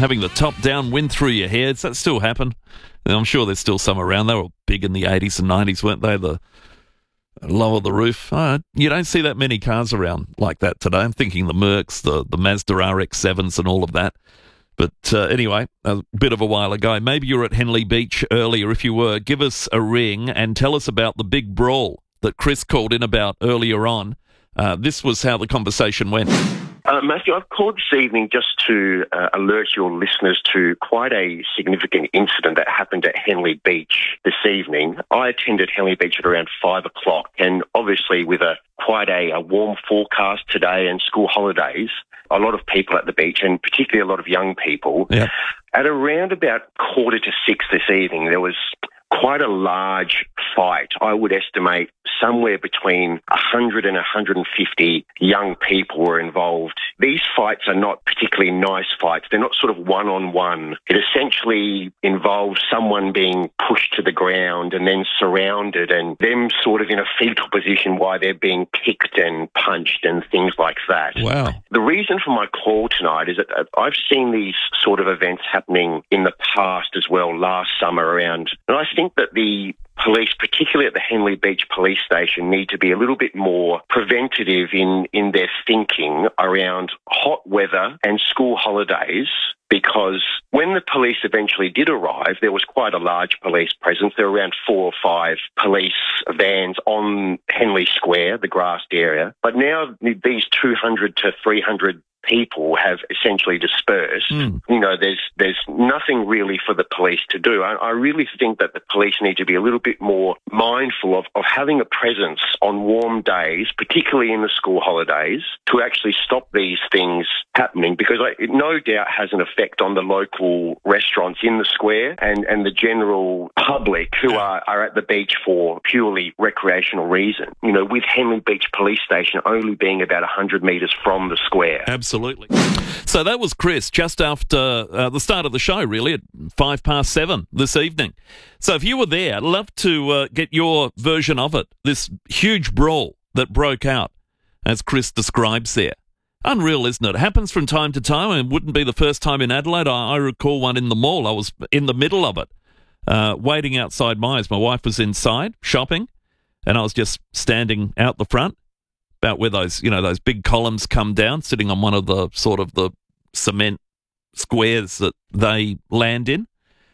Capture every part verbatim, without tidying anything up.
having the top-down wind through your hair. Does that still happen? And I'm sure there's still some around. They were big in the eighties and nineties, weren't they? The lower the roof. Uh, you don't see that many cars around like that today. I'm thinking the Mercs, the, the Mazda R X sevens and all of that. But uh, anyway, a bit of a while ago. Maybe you were at Henley Beach earlier. If you were, give us a ring and tell us about the big brawl that Chris called in about earlier on. Uh, this was how the conversation went. Uh, Matthew, I've called this evening just to uh, alert your listeners to quite a significant incident that happened at Henley Beach this evening. I attended Henley Beach at around five o'clock, and obviously with a quite a, a warm forecast today and school holidays, a lot of people at the beach, and particularly a lot of young people. Yeah. At around about quarter to six this evening, there was quite a large fight. I would estimate somewhere between one hundred and one hundred fifty young people were involved. These fights are not particularly nice fights. They're not sort of one-on-one. It essentially involves someone being pushed to the ground and then surrounded and them sort of in a fetal position while they're being kicked and punched and things like that. Wow. The reason for my call tonight is that I've seen these sort of events happening in the past as well, last summer around, and I think that the police, particularly at the Henley Beach Police Station, need to be a little bit more preventative in, in their thinking around hot weather and school holidays, because when the police eventually did arrive, there was quite a large police presence. There were around four or five police vans on Henley Square, the grassed area. But now these two hundred to three hundred people have essentially dispersed. Mm. You know, there's there's nothing really for the police to do. I, I really think that the police need to be a little bit more mindful of, of having a presence on warm days, particularly in the school holidays, to actually stop these things happening, because I, it no doubt has an effect on the local restaurants in the square and, and the general public who are, are at the beach for purely recreational reason. You know, with Henley Beach Police Station only being about one hundred metres from the square. Absolutely. So that was Chris just after uh, the start of the show, really, at five past seven this evening. So if you were there, I'd love to uh, get your version of it, this huge brawl that broke out, as Chris describes there. Unreal, isn't it? It happens from time to time, and it wouldn't be the first time in Adelaide. I, I recall one in the mall. I was in the middle of it, uh, waiting outside Myers. My wife was inside shopping, and I was just standing out the front, about where those, you know, those big columns come down, sitting on one of the sort of the cement squares that they land in.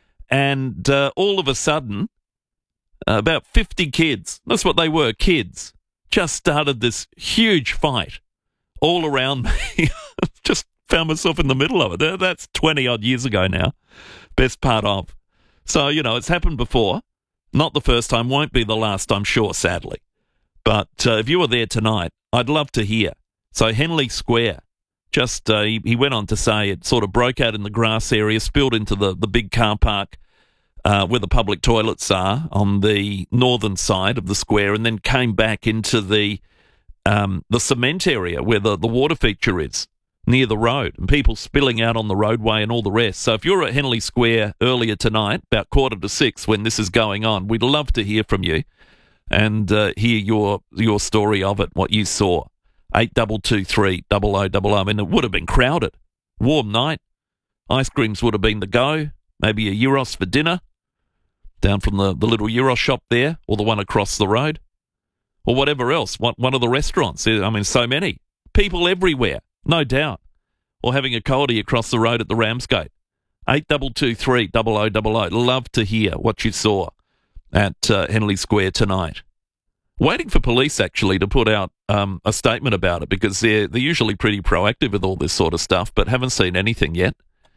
And uh, all of a sudden, uh, about fifty kids, that's what they were, kids, just started this huge fight all around me. Just found myself in the middle of it. That's twenty-odd years ago now, best part of. So, you know, it's happened before. Not the first time, won't be the last, I'm sure, sadly. But uh, if you were there tonight, I'd love to hear. So Henley Square, just uh, he, he went on to say it sort of broke out in the grass area, spilled into the, the big car park uh, where the public toilets are on the northern side of the square, and then came back into the um, the cement area where the, the water feature is, near the road, and people spilling out on the roadway and all the rest. So if you're at Henley Square earlier tonight, about quarter to six when this is going on, we'd love to hear from you and uh, hear your your story of it, what you saw. eight two two three, double oh double oh. I mean, it would have been crowded. Warm night. Ice creams would have been the go. Maybe a Euros for dinner down from the, the little Euros shop there, or the one across the road, or whatever else. One, one of the restaurants. I mean, so many. People everywhere, no doubt. Or having a coldie across the road at the Ramsgate. eight two two three, double oh double oh. Love to hear what you saw at uh, Henley Square tonight. Waiting for police, actually, to put out um, a statement about it, because they're, they're usually pretty proactive with all this sort of stuff, but haven't seen anything yet.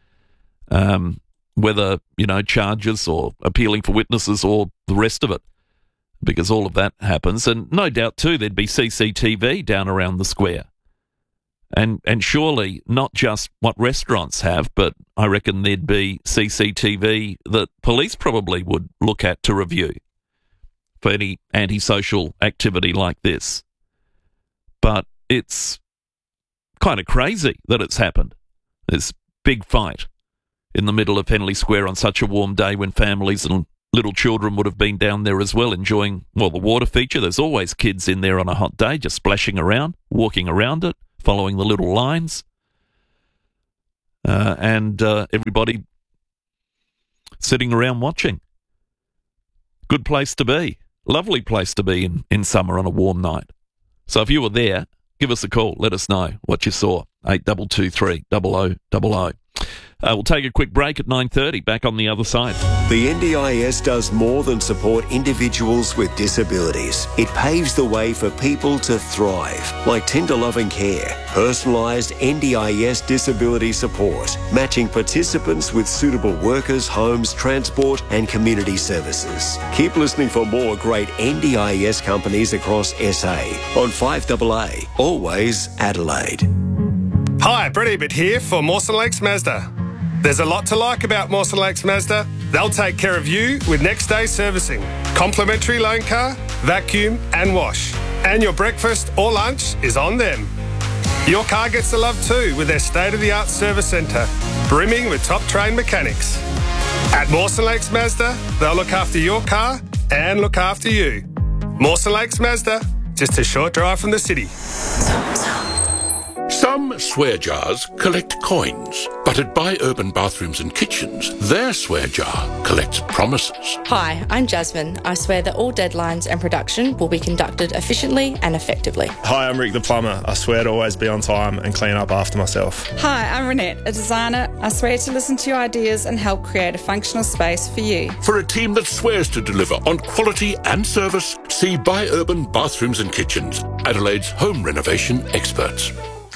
Um, whether, you know, charges or appealing for witnesses or the rest of it, because all of that happens. And no doubt, too, there'd be C C T V down around the square. And and surely not just what restaurants have, but I reckon there'd be C C T V that police probably would look at to review for any antisocial activity like this. But it's kind of crazy that it's happened. This big fight in the middle of Henley Square on such a warm day when families and little children would have been down there as well, enjoying, well, the water feature. There's always kids in there on a hot day just splashing around, walking around it, following the little lines. uh, and uh, everybody sitting around watching. Good place to be. Lovely place to be in, in summer on a warm night. So if you were there, give us a call. Let us know what you saw. eight two two three, double oh double oh. Uh, we'll take a quick break at nine thirty. Back on the other side. The N D I S does more than support individuals with disabilities. It paves the way for people to thrive, like tender loving care, personalised N D I S disability support, matching participants with suitable workers, homes, transport and community services. Keep listening for more great N D I S companies across S A on five A A, always Adelaide. Hi, Brett Ebert here for Mawson Lakes Mazda. There's a lot to like about Mawson Lakes Mazda. They'll take care of you with next day servicing, complimentary loan car, vacuum and wash. And your breakfast or lunch is on them. Your car gets the love too with their state-of-the-art service centre, brimming with top-trained mechanics. At Mawson Lakes Mazda, they'll look after your car and look after you. Mawson Lakes Mazda, just a short drive from the city. Some swear jars collect coins, but at Buy Urban Bathrooms and Kitchens, their swear jar collects promises. Hi, I'm Jasmine. I swear that all deadlines and production will be conducted efficiently and effectively. Hi, I'm Rick the plumber. I swear to always be on time and clean up after myself. Hi, I'm Renette, a designer. I swear to listen to your ideas and help create a functional space for you. For a team that swears to deliver on quality and service, see Buy Urban Bathrooms and Kitchens, Adelaide's home renovation experts.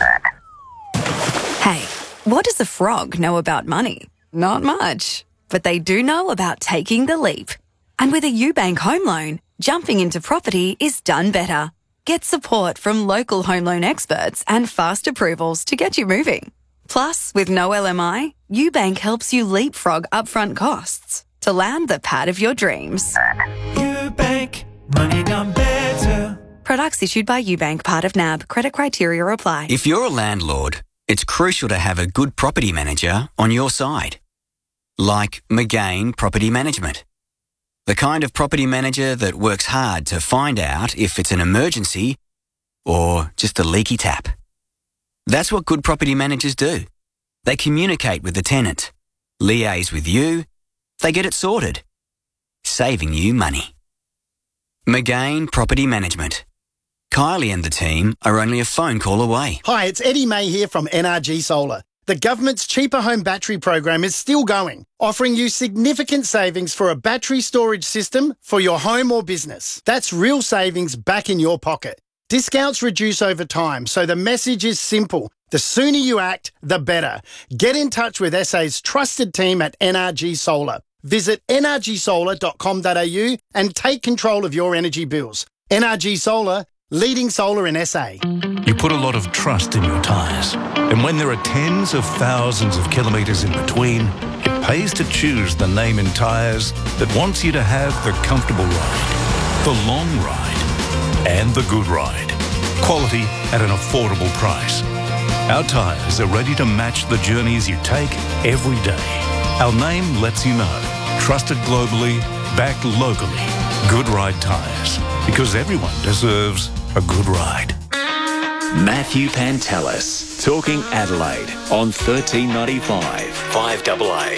Hey, what does a frog know about money? Not much. But they do know about taking the leap. And with a UBank home loan, jumping into property is done better. Get support from local home loan experts and fast approvals to get you moving. Plus, with no L M I, UBank helps you leapfrog upfront costs to land the pad of your dreams. UBank, money done better. Products issued by UBank, part of N A B. Credit criteria apply. If you're a landlord, it's crucial to have a good property manager on your side. Like McGain Property Management. The kind of property manager that works hard to find out if it's an emergency or just a leaky tap. That's what good property managers do. They communicate with the tenant, liaise with you, they get it sorted, saving you money. McGain Property Management. Kylie and the team are only a phone call away. Hi, it's Eddie May here from N R G Solar. The government's Cheaper Home Battery program is still going, offering you significant savings for a battery storage system for your home or business. That's real savings back in your pocket. Discounts reduce over time, so the message is simple. The sooner you act, the better. Get in touch with S A's trusted team at N R G Solar. Visit n r g solar dot com dot a u and take control of your energy bills. N R G Solar, leading solar in S A. You put a lot of trust in your tyres. And when there are tens of thousands of kilometres in between, it pays to choose the name in tyres that wants you to have the comfortable ride, the long ride, and the good ride. Quality at an affordable price. Our tyres are ready to match the journeys you take every day. Our name lets you know. Trusted globally, backed locally. Good Ride Tyres. Because everyone deserves a good ride. Matthew Pantelis, talking Adelaide on thirteen ninety-five, five A A.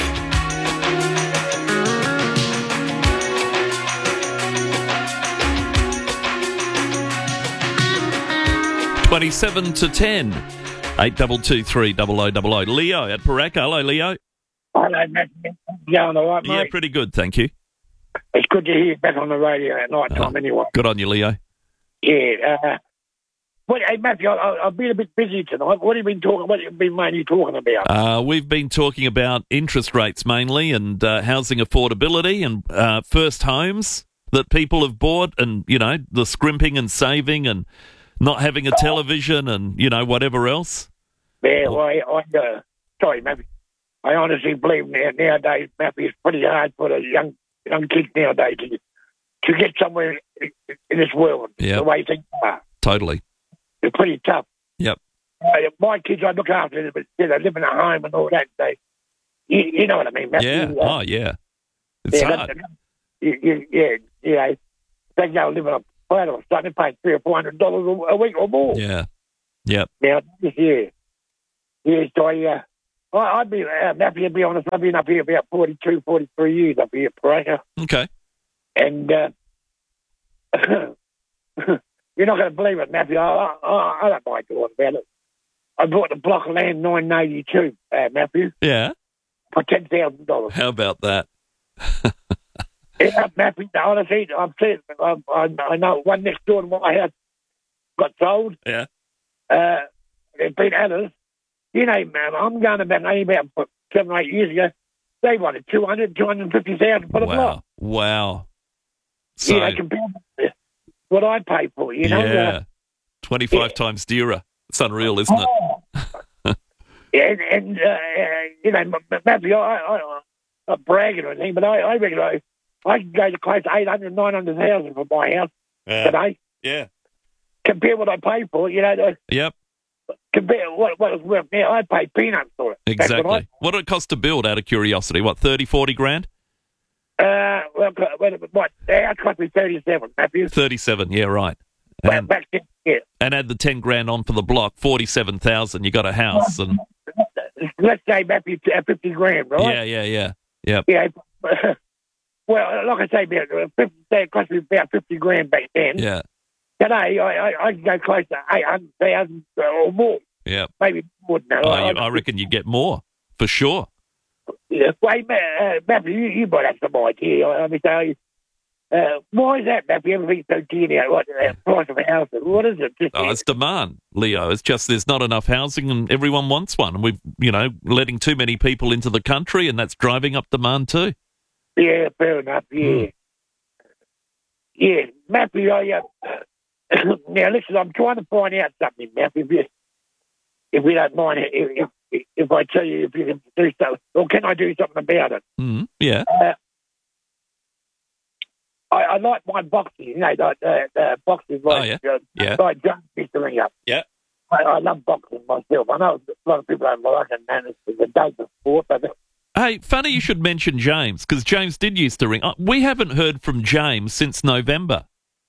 twenty-seven to ten. eight two two three, double oh double oh. Leo at Paraka. Hello, Leo. Hello, Matthew. You going all right, mate? Yeah, pretty good, thank you. It's good to hear you back on the radio at night time, oh, anyway. Good on you, Leo. Yeah. Uh, what, hey, Matthew, I, I've been a bit busy tonight. What have you been talking? What have you been mainly talking about? Uh, we've been talking about interest rates mainly, and uh, housing affordability, and uh, first homes that people have bought, and you know the scrimping and saving, and not having a television, and you know whatever else. Yeah, well, I, I uh, sorry, Matthew. I honestly believe now, nowadays, Matthew, it's pretty hard for the young young kids nowadays to, to get somewhere in, in this world. Yep. The way things are. Totally. It's pretty tough. Yep. Uh, my kids, I look after them, but they live in a home and all that. They, you, you know what I mean, Matthew? Yeah. Uh, oh, yeah. It's yeah, hard. You, you, yeah, you know, they go live in a flat or something, pay three or four hundred dollars a week or more. Yeah. Yep. Now, this year, yes, I, uh, I, I'd be, uh, Matthew, to be honest, I've been up here about forty-two, forty-three years up here at Paraka. Okay. And uh, you're not going to believe it, Matthew. I, I, I don't mind talking about it. I bought the block of land in nineteen eighty-two, uh, Matthew. Yeah. For ten thousand dollars. How about that? Yeah, Matthew, honestly, I'm saying, I, I, I know one next door to my house got sold. Yeah. Uh, they've been at us. You know, man, I'm going about only about seven or eight years ago. They wanted two hundred, two hundred fifty thousand for the wow. block. Wow. So, yeah, compared to what I pay for, you know. Yeah. Uh, twenty-five yeah. times dearer. It's unreal, isn't it? Oh. and, and uh, you know, Matthew, I, I, I'm not bragging or anything, but I, I reckon I, I can go to close to eight hundred, nine hundred thousand for my house yeah. today. Yeah. Compare what I pay for, you know. The, yep. Compare what, what it's worth now. I pay peanuts for it. Exactly. What, I, what did it cost to build, out of curiosity? What, thirty, forty grand? Uh, well, what, the house cost me thirty-seven, Matthew. thirty-seven, yeah, right. Well, And, back then, yeah. and add the ten grand on for the block, forty-seven thousand. You got a house. and Let's say, Matthew, fifty grand, right? Yeah, yeah, yeah. Yep. Yeah. Well, like I say, about fifty, it cost me about fifty grand back then. Yeah. Today, I, I, I can go close to eight hundred thousand or more. Yeah. Maybe more than that. Oh, I, you, I reckon you get more, for sure. Yeah. Wait, uh, Matthew, you, you might have some idea. I mean, so, uh, why is that, Matthew? Everything's so dear now. What, uh, price of houses? What is it? Just, Oh, it's demand, Leo. It's just there's not enough housing and everyone wants one. And we've, you know, letting too many people into the country and that's driving up demand too. Yeah, fair enough, yeah. Mm. Yeah, Matthew, I, uh, now listen, I'm trying to find out something, Matthew, if you, if you don't mind, if, if, if I tell you if you can do something, or can I do something about it? Mm, yeah. Uh, I, I like my boxing, you know, the, the, the boxing like, oh, yeah. uh, yeah. like John picked the ring up. Yeah. I, I love boxing myself. I know a lot of people don't like it, and it's a dangerous sport, but... Hey, funny you should mention James, because James did used to ring. We haven't heard from James since November.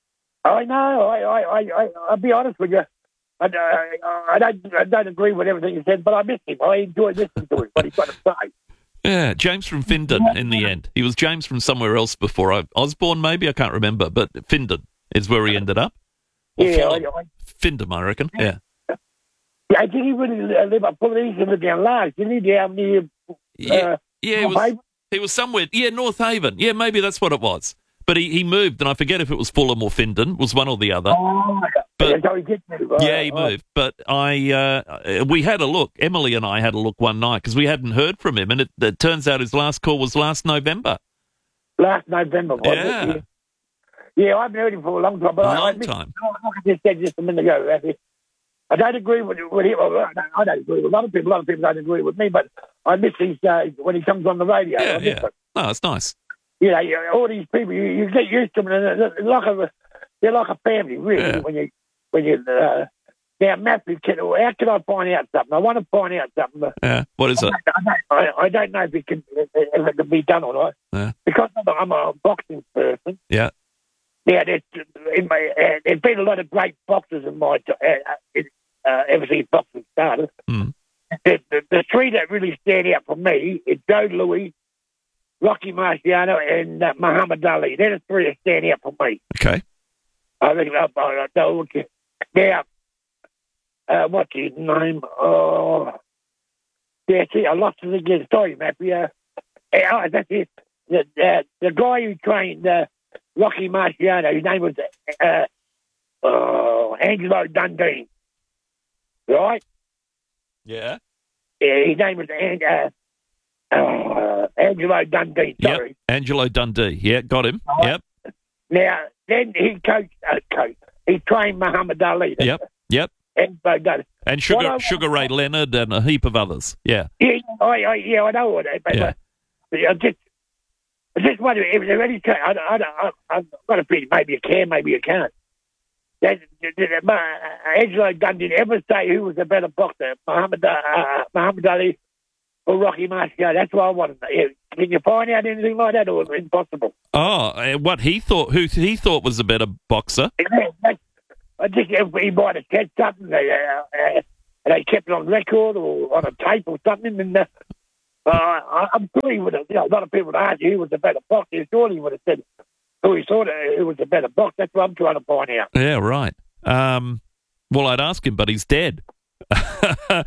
I know. I, I, I, I'll be honest with you. I, I, I, don't, I don't agree with everything he said, but I miss him. I enjoy listening to him, what he's got to say. Yeah, James from Findon in the end. He was James from somewhere else before. I, Osborne, maybe? I can't remember, but Findon is where he ended up. Or yeah. I, I, Findon, I reckon, yeah. Yeah, did he really live up? Well, he used to live down Large, didn't he? Down near... Yeah, uh, yeah he, was, he was somewhere. Yeah, North Haven. Yeah, maybe that's what it was. But he, he moved, and I forget if it was Fulham or Findon. It was one or the other. Oh, but, so he did move. Yeah, he moved. But I, uh, we had a look. Emily and I had a look one night because we hadn't heard from him, and it, it turns out his last call was last November. Last November, was yeah. it? Yeah. Yeah, I haven't heard him for a long time. But a I, long I time. Like I just said just a minute ago, I don't agree with, with him. I don't agree with a lot of people. A lot of people don't agree with me, but I miss his, uh, when he comes on the radio. Yeah, I miss yeah. it. No, it's nice. You know, all these people, you, you get used to them, and they're like a, they're like a family, really, Yeah. when you, when you, uh, now, Matthew, can, how can I find out something? I want to find out something. But Yeah, what is it? I don't, I, I don't know if it can, if it can be done or not. Yeah. Because I'm a, I'm a boxing person. Yeah. Yeah, there's, in my, uh, there's been a lot of great boxers in my, uh, in, uh, ever since boxing started. Mm. The, the, the three that really stand out for me is Joe Louis, Rocky Marciano, and uh, Muhammad Ali. They're the three that stand out for me. Okay. I think I, I know. Now, uh, what's his name? Oh, yeah, see, I lost it again. Sorry, Matthew. Uh, uh, that's it. The, uh, the guy who trained uh, Rocky Marciano, his name was uh, uh, Angelo Dundee. Right? Yeah. Yeah, his name was uh, uh, Angelo Dundee. Sorry. Yep. Angelo Dundee. Yeah, got him. Yep. Now, then he coached, uh, coach, he trained Muhammad Ali. Yep. Yep. Angelo Dundee. And Sugar I, Sugar Ray Leonard and a heap of others. Yeah. Yeah, I, I, yeah, I know all that. But, Yeah. but I just, I just wonder if there any chance. I, I, I, I've got a feeling maybe you can, maybe you can't. Did, did, did, uh, Angelo Dundee ever say who was a better boxer, Muhammad, uh, Muhammad Ali or Rocky Marciano? That's what I want to know. Can you find out anything like that, or is it impossible? Oh, uh, what he thought, who he thought was a better boxer? Yeah, I think if he might have said something. Uh, uh, and they kept it on record or on a tape or something, and uh, uh, I, I'm sure he would have, you know, a lot of people would argue who was the better boxer. Surely he would have said who he thought who was the better boxer. That's what I'm trying to find out. Yeah, right. Um, well, I'd ask him, but he's dead. but,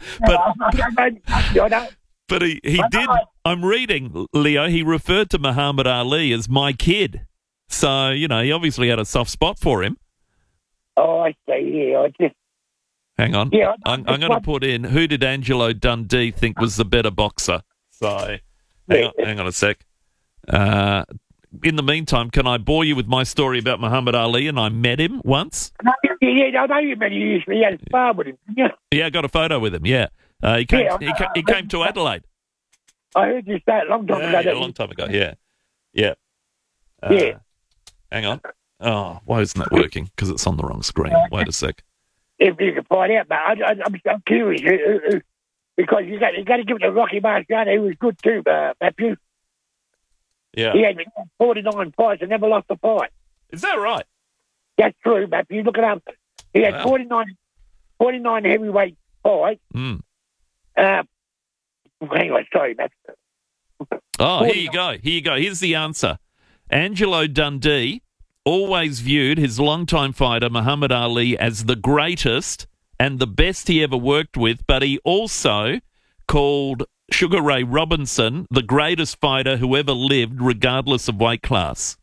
but he, he did, I'm reading, Leo, he referred to Muhammad Ali as my kid. So, you know, he obviously had a soft spot for him. Oh, I see, yeah. I just... Hang on. Yeah, I'm, I'm going to put in, who did Angelo Dundee think was the better boxer? So, hang, yeah. on, hang on a sec. Uh, in the meantime, can I bore you with my story about Muhammad Ali? And I met him once. Yeah, I know you met him. You had a spar with him. Yeah, yeah, I got a photo with him, yeah. Uh, he came, yeah, he, ca- he came to Adelaide. I heard you say it a long time yeah, ago. Yeah, a long time ago, yeah. Yeah. Uh, yeah. Hang on. Oh, why isn't that working? Because it's on the wrong screen. Wait a sec. If you can find out, but I, I, I'm, I'm curious uh, uh, because you got you got to give it to Rocky Marciano, who was good too, uh, Matthew. Yeah. He had forty-nine fights and never lost a fight. Is that right? That's true, Matthew. Look it up. He had wow. forty-nine, forty-nine heavyweight fights. Mm. Uh, hang on, sorry, Matthew. Oh, here you go. Here you go. Here's the answer. Angelo Dundee always viewed his longtime fighter Muhammad Ali as the greatest and the best he ever worked with, but he also called Sugar Ray Robinson the greatest fighter who ever lived, regardless of weight class.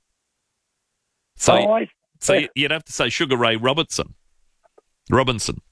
So, oh, I, so you'd have to say Sugar Ray Robinson. Robinson.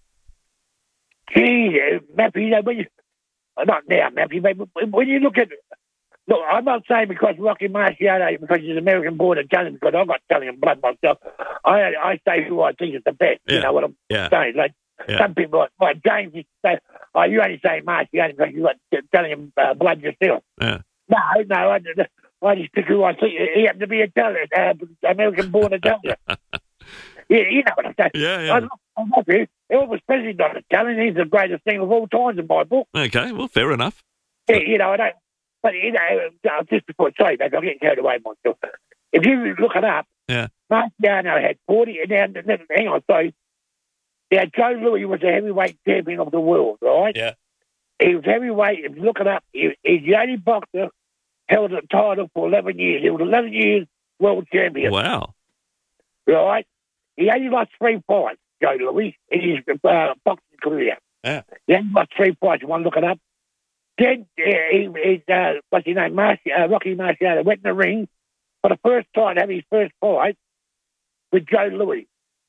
Gee, Matthew, you know, when you, not now, Matthew, but when you look at, look, I'm not saying because Rocky Marciano, because he's American born Italian, because I've got Italian blood myself. I I say who I think is the best. Yeah. You know what I'm yeah. saying? Like yeah. some people, like, like James, used to say, "Oh, you only say Marciano because you got Italian uh, blood yourself." Yeah. No, no, I, I just pick who I think. He happened to be Italian, uh, American born Italian. Yeah, you know what I'm saying. Yeah, yeah. I, I love you. Elvis Presley's not Italian. He's the greatest thing of all times in my book. Okay, well, fair enough. Yeah, you know, I don't. But, you know, just before, sorry, mate, I'll get carried away myself. If you look it up, yeah. Marciano had forty, and then, then, hang on, sorry. Yeah, Joe Louis was the heavyweight champion of the world, right? Yeah. He was heavyweight. If you look it up, he, he's the only boxer held the title for eleven years. He was eleven years world champion. Wow. Right? He only lost three fights, Joe Louis, in his uh, boxing career. Yeah. He only lost three fights. You want to look it up? Then uh, he, he uh, what's his name, Marci, uh, Rocky Marciano, went in the ring for the first time to have his first fight with Joe Louis.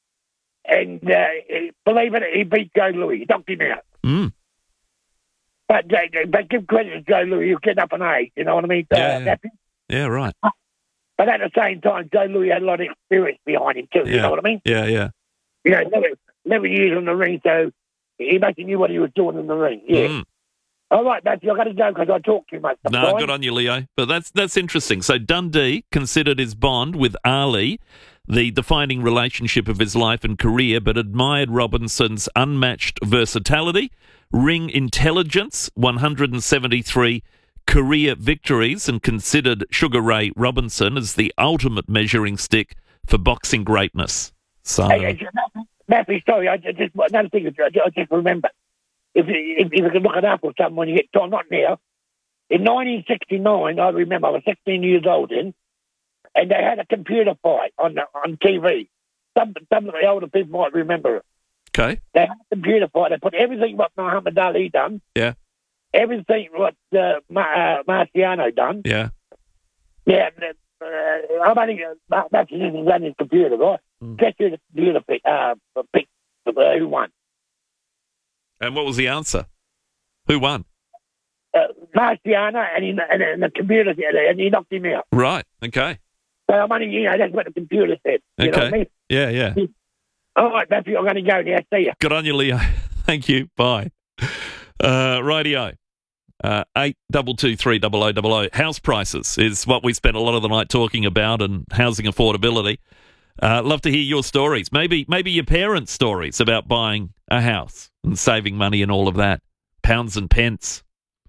And uh, he, believe it, he beat Joe Louis. He knocked him out. Mm. But, uh, but give credit to Joe Louis. He's getting up in age, you know what I mean? Yeah, uh, yeah. yeah right. But at the same time, Joe Louis had a lot of experience behind him too, yeah. you know what I mean? Yeah, yeah. You know, eleven, eleven years in the ring, so he basically knew what he was doing in the ring. Yeah. Mm. All right, Matthew, I've got to go because I talk too much. No, Sometimes. good on you, Leo. But that's that's interesting. So Dundee considered his bond with Ali the defining relationship of his life and career, but admired Robinson's unmatched versatility, ring intelligence, one hundred seventy-three career victories, and considered Sugar Ray Robinson as the ultimate measuring stick for boxing greatness. So, Hey, hey, Matthew, sorry, I just another thing. I just remember. If you, if, if you can look it up or something when you get time, not now. In nineteen sixty-nine, I remember I was sixteen years old then, and they had a computer fight on the, on T V. Some some of the older people might remember it. okay, They had a computer fight. They put everything what Muhammad Ali done, yeah, everything what uh, Ma- uh, Marciano done. yeah, Yeah, uh, I'm only uh, that's using that in his computer, right? Mm. Guess who the computer pick, uh, pick uh, who won? And what was the answer? Who won? Uh, Marciano, and, he, and, and the computer said, and he knocked him out. Right. Okay. So I'm only, you know, that's what the computer said. You Okay. know what I mean? Yeah, yeah. All right, Matthew, I'm going to go now. See ya. Good on you, Leo. Thank you. Bye. Uh, radio. Uh, eight double two three double o double o. House prices is what we spent a lot of the night talking about, and housing affordability. Uh, love to hear your stories. Maybe, maybe your parents' stories about buying a house and saving money and all of that. Pounds and pence,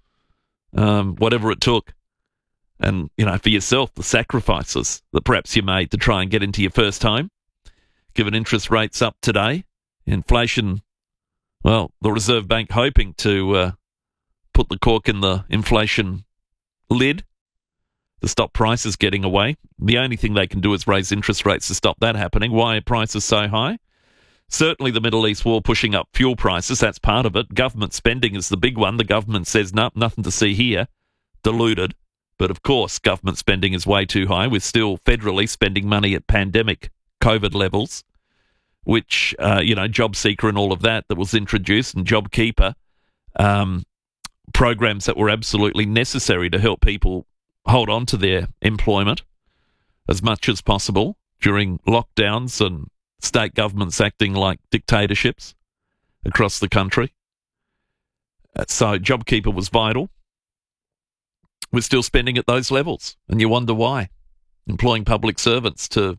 um, whatever it took. And, you know, for yourself, the sacrifices that perhaps you made to try and get into your first home. Given interest rates up today, inflation Well, the Reserve Bank hoping to uh, put the cork in the inflation lid to stop prices getting away. The only thing they can do is raise interest rates to stop that happening. Why are prices so high? Certainly the Middle East war pushing up fuel prices, that's part of it. Government spending is the big one. The government says, no, nothing to see here. Deluded. But of course, government spending is way too high. We're still federally spending money at pandemic COVID levels, which, uh, you know, JobSeeker and all of that that was introduced, and JobKeeper, um, programs that were absolutely necessary to help people hold on to their employment as much as possible during lockdowns and state governments acting like dictatorships across the country. So JobKeeper was vital. We're still spending at those levels, and you wonder why. Employing public servants to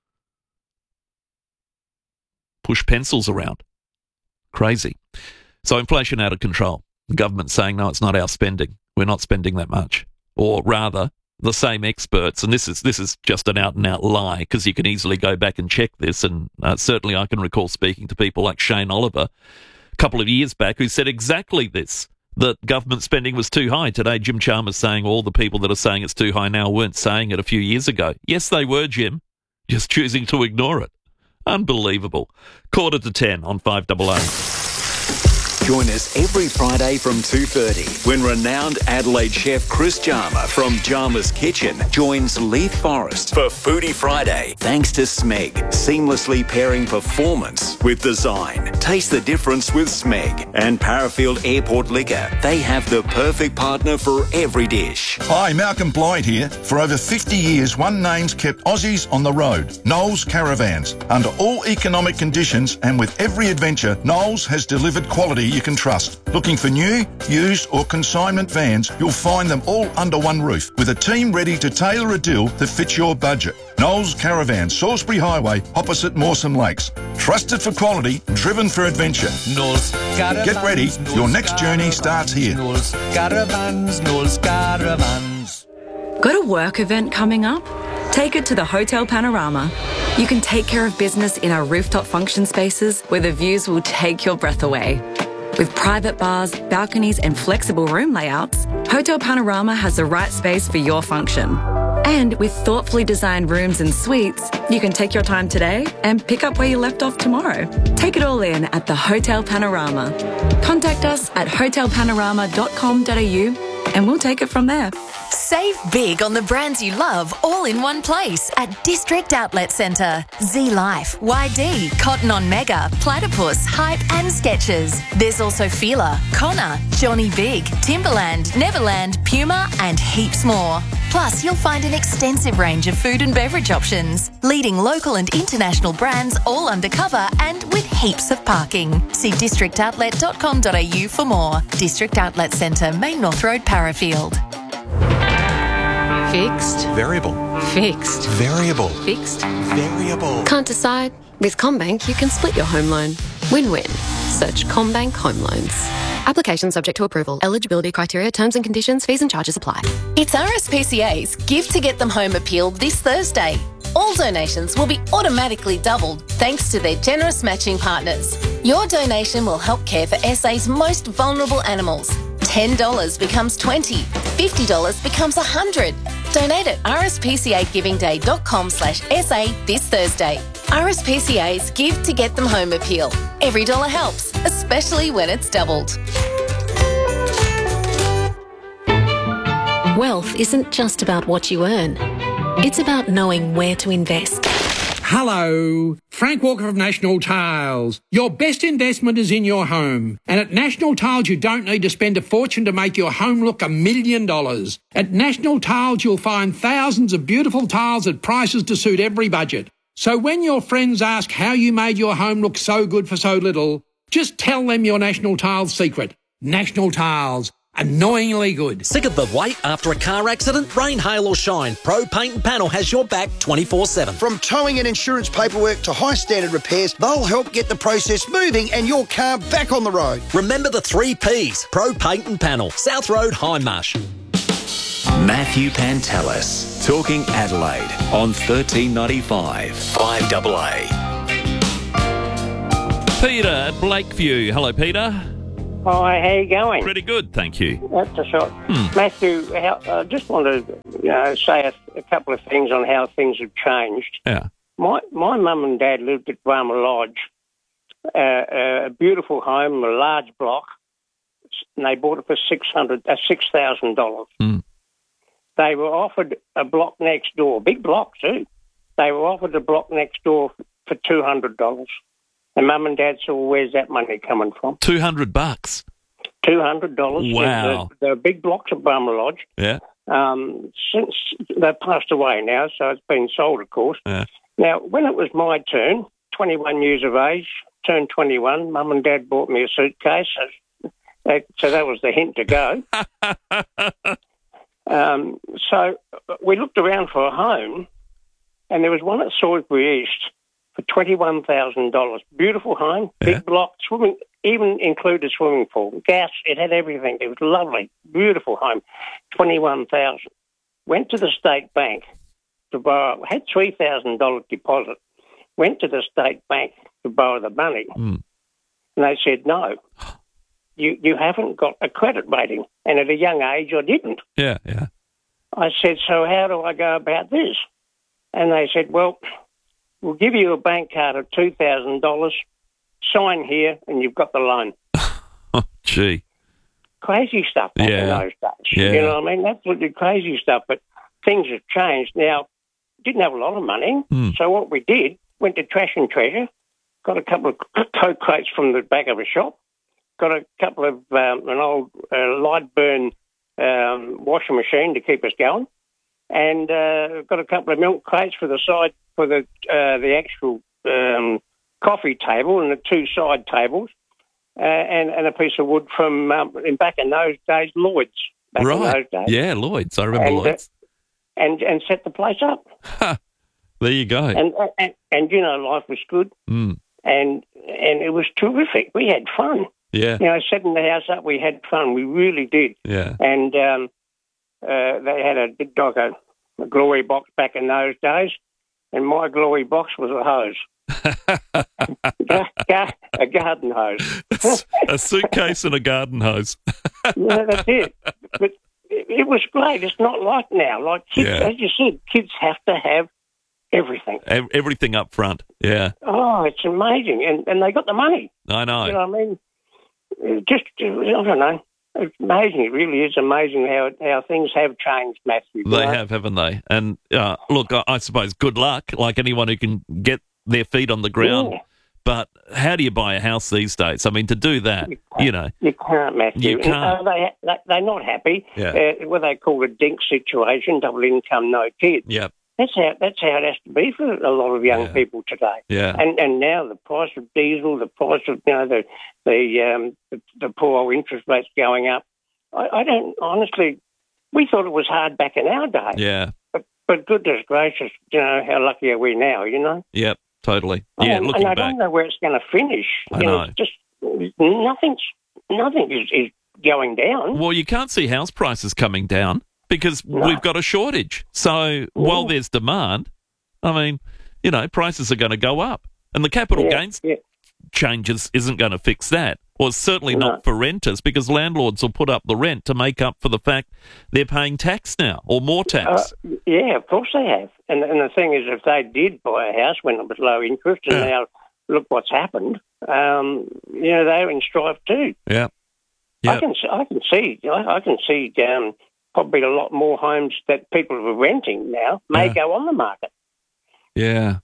push pencils around. Crazy. So inflation out of control. The government saying, no, it's not our spending. We're not spending that much. Or rather, the same experts, and this is this is just an out-and-out lie, because you can easily go back and check this, and uh, certainly I can recall speaking to people like Shane Oliver a couple of years back who said exactly this, that government spending was too high. Today, Jim Chalmers saying all the people that are saying it's too high now weren't saying it a few years ago. Yes, they were, Jim, just choosing to ignore it. Unbelievable. Quarter to ten on five A A. Join us every Friday from two thirty when renowned Adelaide chef Chris Jarma from Jarma's Kitchen joins Leith Forrest for Foodie Friday. Thanks to Smeg, seamlessly pairing performance with design. Taste the difference with Smeg and Parafield Airport Liquor. They have the perfect partner for every dish. Hi, Malcolm Blyde here. For over fifty years, one name's kept Aussies on the road. Knowles Caravans. Under all economic conditions and with every adventure, Knowles has delivered quality you can trust. Looking for new, used or consignment vans, you'll find them all under one roof with a team ready to tailor a deal that fits your budget. Knowles Caravan, Salisbury Highway, opposite Mawson Lakes. Trusted for quality, driven for adventure. Knowles Caravans. Get ready, Knowles your next journey starts here. Knowles Caravans, Knowles Caravans. Got a work event coming up? Take it to the Hotel Panorama. You can take care of business in our rooftop function spaces where the views will take your breath away. With private bars, balconies and flexible room layouts, Hotel Panorama has the right space for your function. And with thoughtfully designed rooms and suites, you can take your time today and pick up where you left off tomorrow. Take it all in at the Hotel Panorama. Contact us at hotel panorama dot com dot a u and we'll take it from there. Save big on the brands you love all in one place at District Outlet Centre. Z-Life, Y D, Cotton On Mega, Platypus, Hype and Skechers. There's also Fila, Connor, Johnny Big, Timberland, Neverland, Puma and heaps more. Plus, you'll find an extensive range of food and beverage options. Leading local and international brands all undercover and with heaps of parking. See district outlet dot com dot a u for more. District Outlet Centre, Main North Road, Parafield. Fixed. Variable. Fixed. Variable. Fixed. Variable. Can't decide? With CommBank, you can split your home loan. Win-win. Search CommBank Home Loans. Application subject to approval. Eligibility criteria, terms and conditions, fees and charges apply. It's R S P C A's Give to Get Them Home appeal this Thursday. All donations will be automatically doubled thanks to their generous matching partners. Your donation will help care for S A's most vulnerable animals. ten dollars becomes twenty dollars, fifty dollars becomes one hundred dollars. Donate at r s p c a giving day dot com slash s a this Thursday. R S P C A's Give to Get Them Home appeal. Every dollar helps, especially when it's doubled. Wealth isn't just about what you earn. It's about knowing where to invest. Hello, Frank Walker of National Tiles. Your best investment is in your home. And at National Tiles, you don't need to spend a fortune to make your home look a million dollars. At National Tiles, you'll find thousands of beautiful tiles at prices to suit every budget. So when your friends ask how you made your home look so good for so little, just tell them your National Tiles secret. National Tiles. Annoyingly good. Sick of the wait after a car accident? Rain, hail or shine, Pro Paint and Panel has your back twenty-four seven. From towing and insurance paperwork to high standard repairs, they'll help get the process moving and your car back on the road. Remember the three P's. Pro Paint and Panel. South Road, Hindmarsh. Matthew Pantelis, talking Adelaide on thirteen ninety-five, five A A. Peter at Blakeview. Hello, Peter. Hi, how you going? Pretty good, thank you. That's a shot. Hmm. Matthew, how, I just want to you know, say a, a couple of things on how things have changed. Yeah. My my mum and dad lived at Brahma Lodge, uh, a beautiful home, a large block, and they bought it for six hundred, uh, six thousand dollars. Mm. They were offered a block next door, big block too. They were offered a block next door for two hundred dollars. And mum and dad said, well, where's that money coming from? Two hundred bucks. Two hundred dollars. Wow. The, the big blocks at Brahma Lodge. Yeah. Um, since they've passed away now, so it's been sold, of course. Yeah. Now, when it was my turn, twenty-one years of age, turned twenty-one, mum and dad bought me a suitcase, so that, so that was the hint to go. um, so we looked around for a home, and there was one at Salisbury East for twenty-one thousand dollars. Beautiful home, big Yeah. block, swimming, even included swimming pool, gas, it had everything. It was lovely, beautiful home, twenty-one thousand dollars. Went to the State Bank to borrow, had three thousand dollars deposit, went to the State Bank to borrow the money, Mm. and they said, no, you, you haven't got a credit rating. And at a young age, I didn't. Yeah, yeah. I said, so how do I go about this? And they said, well, we'll give you a bank card of two thousand dollars, sign here, and you've got the loan. Oh, gee. Crazy stuff back in Yeah. those days. Yeah. You know what I mean? Absolutely crazy stuff. But things have changed. Now, didn't have a lot of money, Mm. so what we did, went to Trash and Treasure, got a couple of Coke crates from the back of a shop, got a couple of, um, an old uh, light burn um, washing machine to keep us going, and uh, got a couple of milk crates for the side, for the uh, the actual um, coffee table and the two side tables, uh, and, and a piece of wood from, um, in back in those days, Lloyd's. Back in Right. those days. Yeah, Lloyd's. I remember And, uh, Lloyd's. And, and set the place up. There you go. And, and, and, you know, life was good. Mm. And and it was terrific. We had fun. Yeah. You know, setting the house up, we had fun. We really did. Yeah. And um, uh, they had a big dog, a, a glory box back in those days, and my glory box was a hose. Ga- a garden hose. A suitcase and a garden hose. Yeah, that's it. But it, it was great. It's not like now. Like kids, Yeah. as you said, kids have to have everything. Ev- Everything up front. Yeah. Oh, it's amazing. And and they got the money. I know. You know what I mean? It just, I don't know. It's amazing. It really is amazing how how things have changed, Matthew. They you know? have, haven't they? And uh, look, I, I suppose good luck, like anyone who can get their feet on the ground. Yeah. But how do you buy a house these days? I mean, to do that, you know. You can't, Matthew. You can't. And, uh, they, they, they're not happy. Yeah. Uh, what they call a dink situation, double income, no kids. Yep. That's how that's how it has to be for a lot of young Yeah. people today. Yeah. And and now the price of diesel, the price of you know the the um, the, the poor old interest rates going up. I, I don't honestly. We thought it was hard back in our day. Yeah. But, but goodness gracious, you know how lucky are we now? You know. Yep. Totally. Yeah. and, looking and I back. don't know where it's going to finish. I you know. It's just nothing's nothing is, is going down. Well, you can't see house prices coming down because we've got a shortage. So while there's demand, I mean, you know, prices are going to go up. And the capital Yeah, gains yeah. changes isn't going to fix that. Or certainly No. not for renters because landlords will put up the rent to make up for the fact they're paying tax now or more tax. Uh, yeah, of course they have. And and the thing is, if they did buy a house when it was low interest, and Yeah. now look what's happened, um, you know they're in strife too. Yeah. I Yeah. can s- I can see I, I can see um, probably a lot more homes that people are renting now may Yeah. go on the market. Yeah.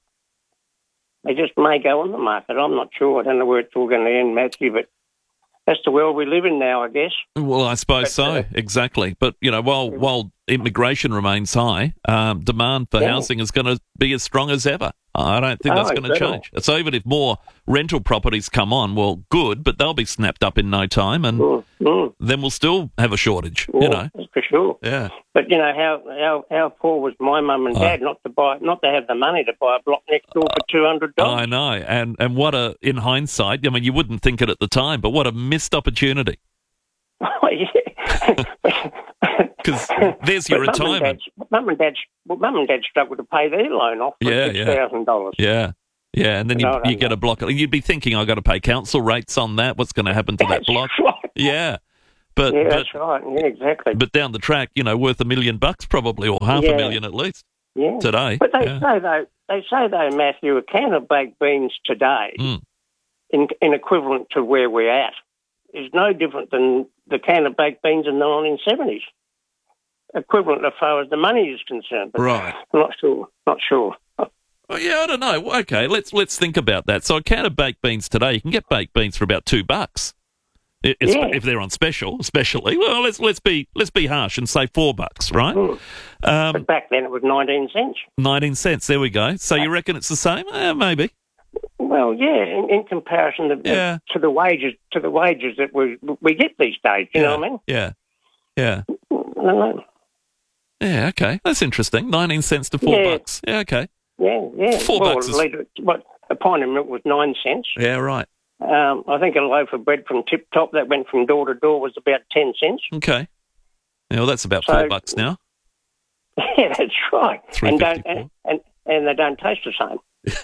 They just may go on the market. I'm not sure. I don't know where it's all going to end, Matthew, but that's the world we live in now, I guess. Well, I suppose But, so, uh, exactly. But, you know, while while immigration remains high, um, demand for Yeah. housing is going to be as strong as ever. I don't think Oh, that's going to incredible. change. So even if more rental properties come on, well, good, but they'll be snapped up in no time, and Mm, mm. then we'll still have a shortage, you Yeah, know. that's for sure. Yeah. But you know how how, how poor was my mum and Oh. dad not to buy not to have the money to buy a block next door for two hundred dollars. I know. And, and what a, in hindsight, I mean, you wouldn't think it at the time, but what a missed opportunity. Oh, yeah. Because there's your But Mum and retirement. Dad's- Mum and dad, well, mum and dad struggled to pay their loan off for Yeah, six yeah. thousand dollars. Yeah. Yeah, and then you, No, no, you get no. a block. You'd be thinking, I've got to pay council rates on that. What's going to happen to that That's block? right. Yeah. But, yeah, but, that's right. Yeah, exactly. but down the track, you know, worth a million bucks probably, or half Yeah. a million at least yeah. today. But they yeah. say though, they say though, Matthew, a can of baked beans today, Mm. in, in equivalent to where we're at, is no different than the can of baked beans in the nineteen seventies. Equivalent as far as the money is concerned. But Right. I'm not sure. Not sure. Oh, yeah, I don't know. Okay, let's let's think about that. So a can of baked beans today, you can get baked beans for about two bucks. I- it's- Yeah. If they're on special, especially. Well, let's let's be let's be harsh and say four bucks, right? Mm. Um, But back then it was nineteen cents. Nineteen cents. There we go. So you reckon it's the same? Eh, maybe. Well, yeah, in, in comparison to, Yeah. to the wages to the wages that we we get these days. You yeah. know what I mean? Yeah. Yeah. No, no. Yeah. Okay. That's interesting. Nineteen cents to four Yeah. bucks. Yeah. Okay. Yeah, yeah. Four well, bucks a is- litre, what a pint of milk was nine cents. Yeah. Right. Um, I think a loaf of bread from Tip Top that went from door to door was about ten cents. Okay. Yeah, well, that's about So- four bucks now. Yeah, that's right. three And don't fifty-four. and, and and they don't taste the same.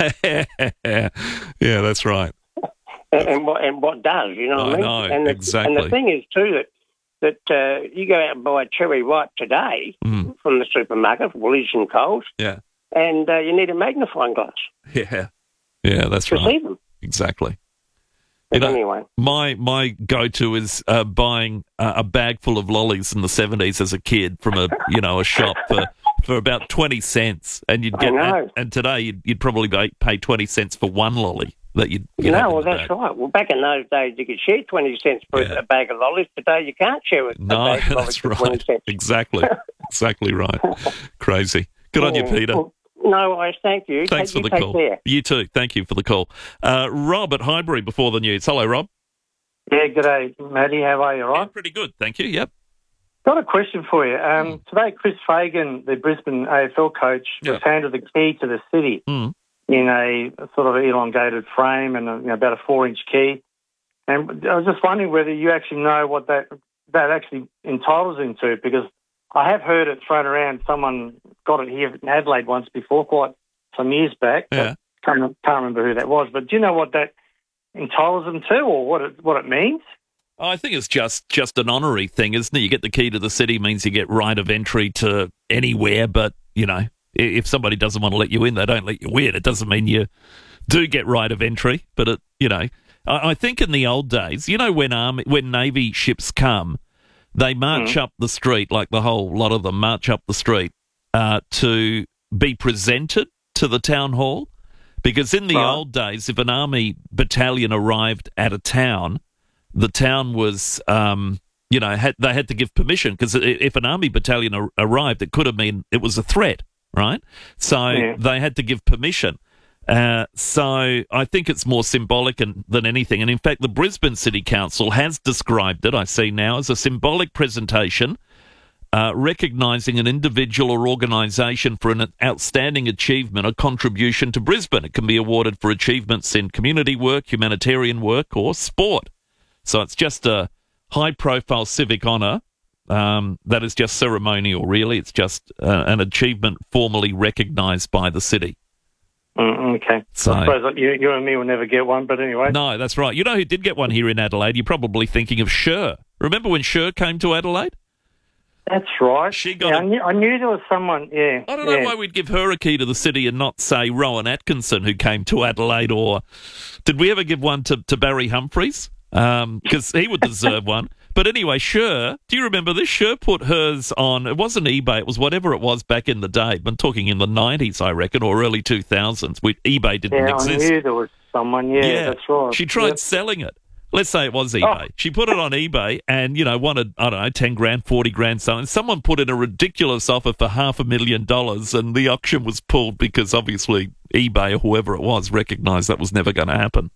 Yeah, that's right. And, and what and what does, you know what I I mean? know, and the, exactly. And the thing is too that that uh, you go out and buy a cherry ripe today Mm. from the supermarket, Woolies and Coles, Yeah. and uh, you need a magnifying glass Yeah. Yeah, that's to right. see them. Exactly. But You know, anyway, My my go to is uh, buying uh, a bag full of lollies in the seventies as a kid from a you know a shop for, for about twenty cents, and you'd I get know. and, and today you'd, you'd probably pay, pay twenty cents for one lolly that you'd, you'd no, have in well the that's bag. right. Well, back in those days, you could share twenty cents for Yeah. a bag of lollies. Today, you can't share a No, bag of lollies that's for twenty right. cents. Exactly, exactly right. Crazy. Good on you, Yeah. Peter. Well, no worries. Thank you. Thanks take, for you the take call. Care. You too. Thank you for the call. Uh, Rob at Highbury before the news. Hello, Rob. Yeah, g'day, Matty. How are you, all right? Pretty good, thank you. Yep. Got a question for you. Um, Today, Chris Fagan, the Brisbane A F L coach, was handed the key to the city Mm. in a sort of elongated frame and a, you know, about a four-inch key. And I was just wondering whether you actually know what that that actually entitles him to, because I have heard it thrown around. Someone got it here in Adelaide once before, quite some years back. Yeah. Can't, can't remember who that was. But do you know what that entitles them to, or what it what it means? I think it's just, just an honorary thing, isn't it? You get the key to the city means you get right of entry to anywhere, but, you know, i- if somebody doesn't want to let you in, they don't let you in. It doesn't mean you do get right of entry, but, it, you know, I, I think in the old days, you know, when army, when Navy ships come, they march Mm. up the street, like the whole lot of them march up the street uh, to be presented to the town hall. Because in the Right. old days, if an army battalion arrived at a town, the town was, um, you know, had, they had to give permission, because if an army battalion ar- arrived, it could have been, it was a threat, right? So Yeah. they had to give permission. Uh, so I think it's more symbolic and, than anything. And in fact, the Brisbane City Council has described it, I see now, as a symbolic presentation uh, recognising an individual or organisation for an outstanding achievement or contribution to Brisbane. It can be awarded for achievements in community work, humanitarian work, or sport. So it's just a high-profile civic honour um, that is just ceremonial, really. It's just uh, an achievement formally recognised by the city. Mm, okay. So- I suppose that you, you and me will never get one, but anyway. No, that's right. You know who did get one here in Adelaide? You're probably thinking of Sher. Remember when Sher came to Adelaide? That's right. She got yeah, a- I, knew, I knew there was someone, yeah. I don't know yeah. why we'd give her a key to the city and not, say, Rowan Atkinson, who came to Adelaide, or did we ever give one to, to Barry Humphries? Because he would deserve one. But anyway, Sher, do you remember this? Sher put hers on, it wasn't eBay, it was whatever it was back in the day. I'm talking in the nineties, I reckon, or early two thousands. We, eBay didn't Yeah, exist. I knew there was someone, yeah, that's right. She tried Yep. selling it. Let's say it was eBay. Oh. She put it on eBay and, you know, wanted, I don't know, ten grand, forty grand, something. Someone put in a ridiculous offer for half a million dollars, and the auction was pulled because obviously eBay or whoever it was recognised that was never going to happen.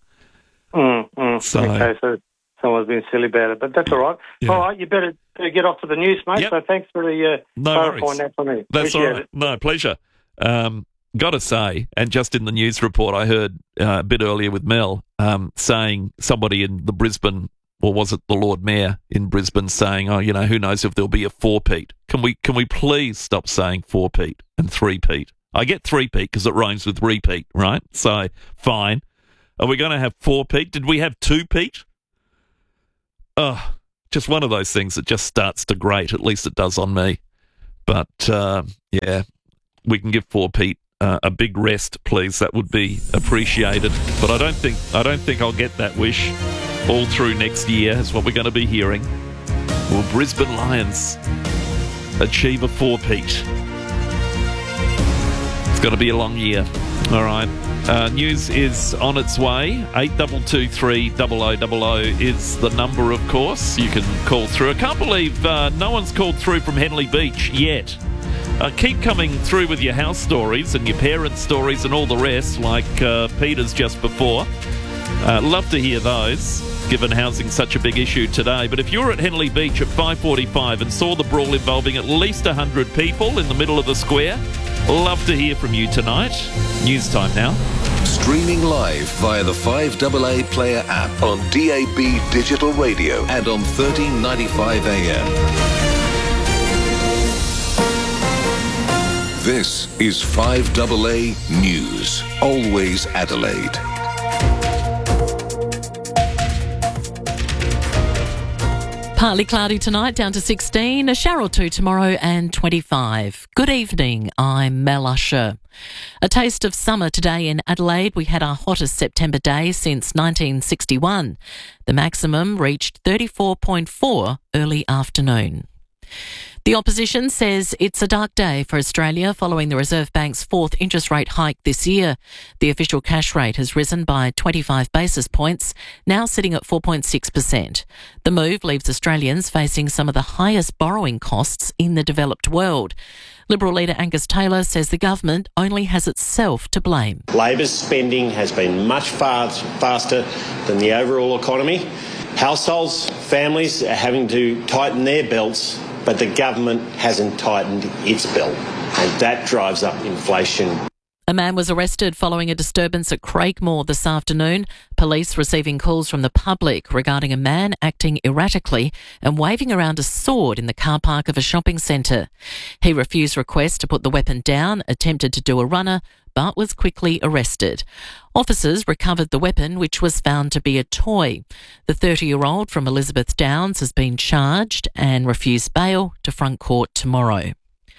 Mm, mm. So- Okay, so someone's been silly about it, but that's all right. Yeah. All right, you better, better get off to the news, mate. Yep. So thanks for the uh, No clarifying worries. that for me. That's all Appreciate right. it. No, pleasure. Um, got to say, and just in the news report, I heard uh, a bit earlier with Mel um, saying somebody in the Brisbane, or was it the Lord Mayor in Brisbane, saying, "Oh, you know, who knows if there'll be a four-peat." Can we can we please stop saying four-peat and three-peat? I get three-peat because it rhymes with repeat, right? So, fine. Are we going to have four-peat? Did we have two-peat? Oh, just one of those things that just starts to grate. At least it does on me. But, uh, yeah, we can give four-peat uh, a big rest, please. That would be appreciated. But I don't think I don't think I'll get that wish all through next year, is what we're going to be hearing. Will Brisbane Lions achieve a four-peat? It's going to be a long year. All right. Uh, news is on its way. eight two two three zero zero zero zero is the number, of course. You can call through. I can't believe uh, no one's called through from Henley Beach yet. Uh, keep coming through with your house stories and your parents' stories and all the rest, like uh, Peter's just before. Uh, love to hear those, given housing's such a big issue today. But if you're at Henley Beach at five forty-five and saw the brawl involving at least one hundred people in the middle of the square, love to hear from you tonight. News time now. Streaming live via the five A A Player app on D A B Digital Radio and on thirteen ninety-five A M. This is five A A News. Always Adelaide. Partly cloudy tonight, down to sixteen, a shower or two tomorrow and twenty-five. Good evening, I'm Mel Usher. A taste of summer today in Adelaide. We had our hottest September day since nineteen sixty-one. The maximum reached thirty-four point four early afternoon. The opposition says it's a dark day for Australia following the Reserve Bank's fourth interest rate hike this year. The official cash rate has risen by twenty-five basis points, now sitting at four point six percent. The move leaves Australians facing some of the highest borrowing costs in the developed world. Liberal leader Angus Taylor says the government only has itself to blame. Labor's spending has been much far faster than the overall economy. Households, families are having to tighten their belts, but the government hasn't tightened its belt, and that drives up inflation. A man was arrested following a disturbance at Craigmore this afternoon. Police receiving calls from the public regarding a man acting erratically and waving around a sword in the car park of a shopping centre. He refused requests to put the weapon down, attempted to do a runner, but was quickly arrested. Officers recovered the weapon, which was found to be a toy. The thirty-year-old from Elizabeth Downs has been charged and refused bail to front court tomorrow.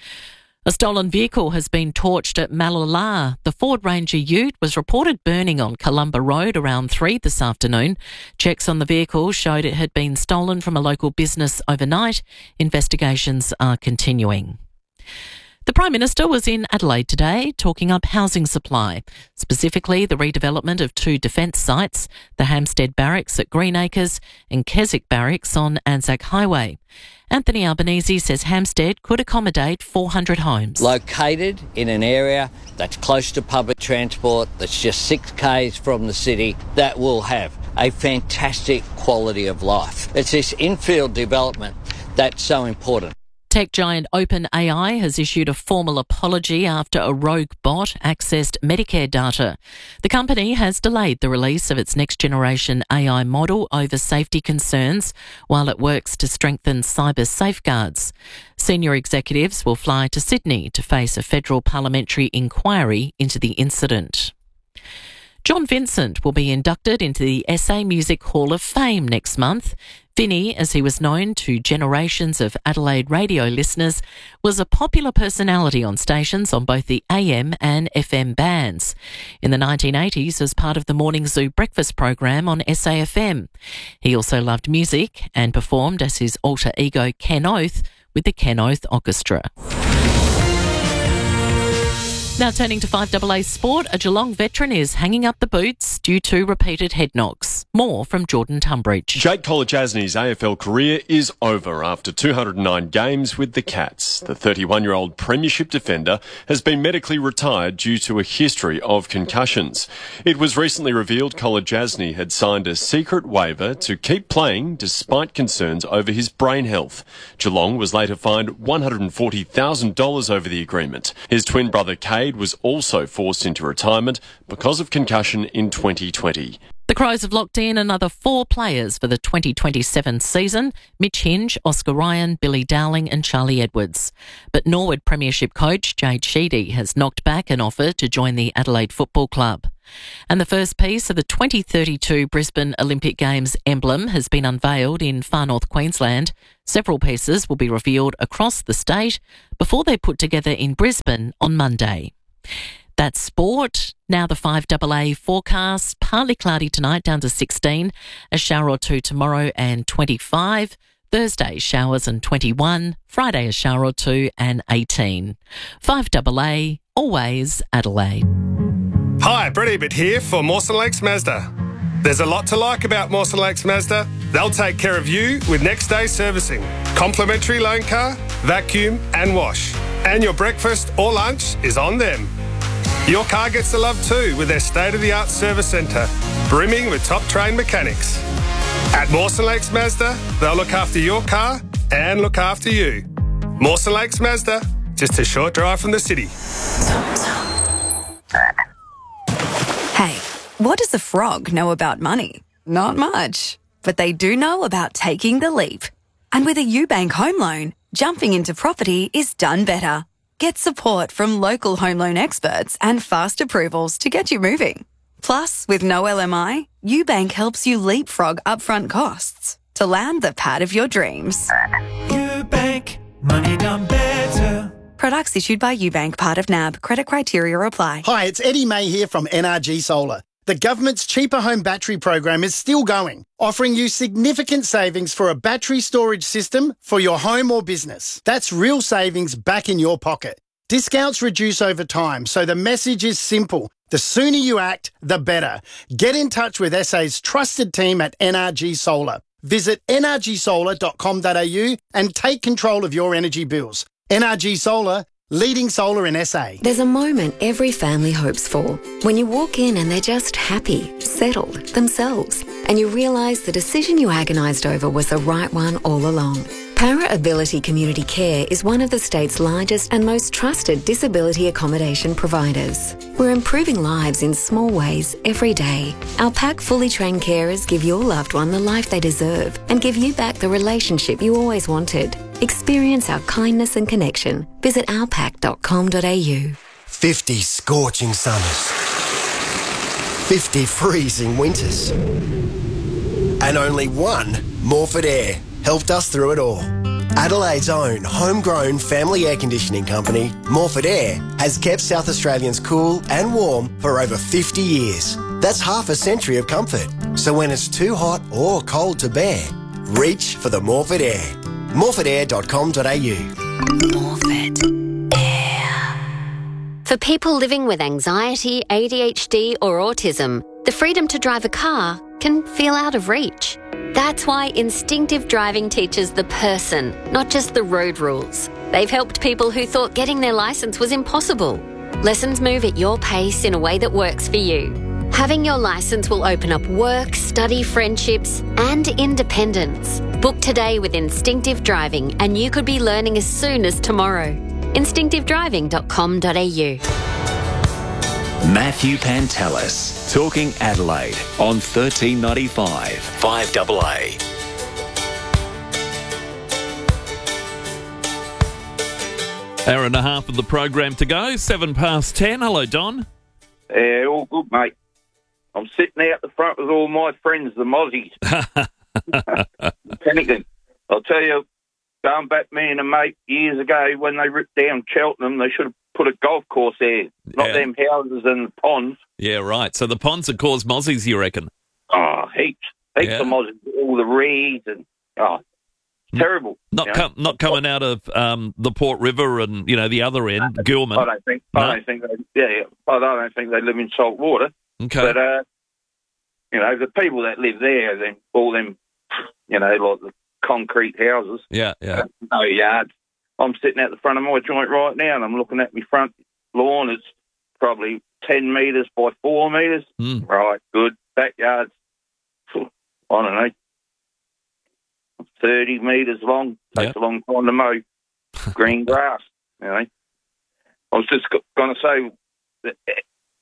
A stolen vehicle has been torched at Malala. The Ford Ranger Ute was reported burning on Columba Road around three this afternoon. Checks on the vehicle showed it had been stolen from a local business overnight. Investigations are continuing. The Prime Minister was in Adelaide today talking up housing supply, specifically the redevelopment of two defence sites, the Hampstead Barracks at Greenacres and Keswick Barracks on Anzac Highway. Anthony Albanese says Hampstead could accommodate four hundred homes. Located in an area that's close to public transport, that's just six k's from the city, that will have a fantastic quality of life. It's this infield development that's so important. Tech giant OpenAI has issued a formal apology after a rogue bot accessed Medicare data. The company has delayed the release of its next-generation A I model over safety concerns while it works to strengthen cyber safeguards. Senior executives will fly to Sydney to face a federal parliamentary inquiry into the incident. John Vincent will be inducted into the S A Music Hall of Fame next month. Vinny, as he was known to generations of Adelaide radio listeners, was a popular personality on stations on both the A M and F M bands. In the nineteen eighties, as part of the Morning Zoo breakfast program on S A F M. He also loved music and performed as his alter ego Ken Oath with the Ken Oath Orchestra. Now turning to five A A Sport, a Geelong veteran is hanging up the boots due to repeated head knocks. More from Jordan Tunbridge. Jake Kolodjasny's A F L career is over after two hundred nine games with the Cats. The thirty-one-year-old premiership defender has been medically retired due to a history of concussions. It was recently revealed Kolodjasny had signed a secret waiver to keep playing despite concerns over his brain health. Geelong was later fined one hundred forty thousand dollars over the agreement. His twin brother Cade was also forced into retirement because of concussion in twenty twenty. The Crows have locked in another four players for the twenty twenty-seven season: Mitch Hinge, Oscar Ryan, Billy Dowling and Charlie Edwards. But Norwood Premiership coach Jade Sheedy has knocked back an offer to join the Adelaide Football Club. And the first piece of the twenty thirty-two Brisbane Olympic Games emblem has been unveiled in Far North Queensland. Several pieces will be revealed across the state before they're put together in Brisbane on Monday. That's sport. Now the five A A forecast. Partly cloudy tonight, down to sixteen. A shower or two tomorrow and twenty-five. Thursday, showers and twenty-one. Friday, a shower or two and eighteen. five A A, always Adelaide. Hi, Brett Ebert here for Mawson Lakes Mazda. There's a lot to like about Mawson Lakes Mazda. They'll take care of you with next day servicing, complimentary loan car, vacuum and wash. And your breakfast or lunch is on them. Your car gets the love too with their state-of-the-art service centre, brimming with top-trained mechanics. At Mawson Lakes Mazda, they'll look after your car and look after you. Mawson Lakes Mazda, just a short drive from the city. Hey, what does a frog know about money? Not much. But they do know about taking the leap. And with a UBank home loan, jumping into property is done better. Get support from local home loan experts and fast approvals to get you moving. Plus, with no L M I, UBank helps you leapfrog upfront costs to land the pad of your dreams. UBank, money done better. Products issued by UBank, part of N A B. Credit criteria apply. Hi, it's Eddie May here from N R G Solar. The government's cheaper home battery program is still going, offering you significant savings for a battery storage system for your home or business. That's real savings back in your pocket. Discounts reduce over time, so the message is simple. The sooner you act, the better. Get in touch with S A's trusted team at N R G Solar. Visit n r g solar dot com dot a u and take control of your energy bills. N R G Solar, leading solar in S A. There's a moment every family hopes for. When you walk in and they're just happy, settled, themselves, and you realise the decision you agonised over was the right one all along. Para Ability Community Care is one of the state's largest and most trusted disability accommodation providers. We're improving lives in small ways every day. Our PAC fully trained carers give your loved one the life they deserve and give you back the relationship you always wanted. Experience our kindness and connection. Visit our pac dot com dot a u. fifty scorching summers. fifty freezing winters. And only one Morford Air helped us through it all. Adelaide's own homegrown family air conditioning company, Morford Air, has kept South Australians cool and warm for over fifty years. That's half a century of comfort. So when it's too hot or cold to bear, reach for the Morford Air. morford air dot com dot a u. Morford Air. For people living with anxiety, A D H D or autism, the freedom to drive a car can feel out of reach. That's why Instinctive Driving teaches the person, not just the road rules. They've helped people who thought getting their licence was impossible. Lessons move at your pace in a way that works for you. Having your licence will open up work, study, friendships and independence. Book today with Instinctive Driving and you could be learning as soon as tomorrow. instinctive driving dot com dot a u. Matthew Pantelis, talking Adelaide on thirteen ninety-five, five A A. Hour and a half of the program to go, seven past ten. Hello, Don. Yeah, all good, mate. I'm sitting out the front with all my friends, the Mozzies. Panicking. I'll tell you, going back me and a mate years ago when they ripped down Cheltenham, they should have put a golf course there, not Yeah. them houses and the ponds. Yeah, right. So the ponds have caused mozzies, you reckon? Oh, heaps. Heaps Yeah. of Mozzies, all the reeds and, oh, it's terrible. Not you know? com- not coming out of um, the Port River and, you know, the other end, Gilman. I don't think, No? I don't think, they, yeah, yeah, I don't think they live in salt water. Okay. But, uh, you know, the people that live there, then all them, you know, like the concrete houses. Yeah, yeah. No yards. I'm sitting out the front of my joint right now and I'm looking at my front lawn. It's probably ten metres by four metres. Mm. Right, good. Backyard's, I don't know, thirty metres long. Takes Yep. a long time to mow. Green grass, you know. I was just going to say that